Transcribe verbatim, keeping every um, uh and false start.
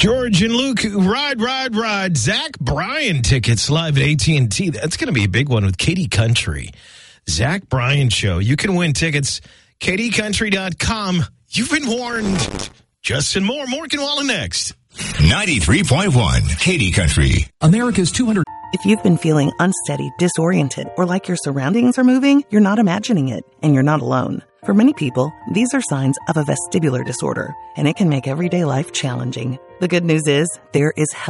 George and Luke, ride, ride, ride. Zach Bryan tickets live at A T and T. That's going to be a big one with Katy Country. Zach Bryan Show. You can win tickets. Katy Country dot com. You've been warned. Justin Moore, Morgan Wallen next. ninety-three point one Katy Country. America's two hundred. If you've been feeling unsteady, disoriented, or like your surroundings are moving, you're not imagining it, and you're not alone. For many people, these are signs of a vestibular disorder, and it can make everyday life challenging. The good news is there is help.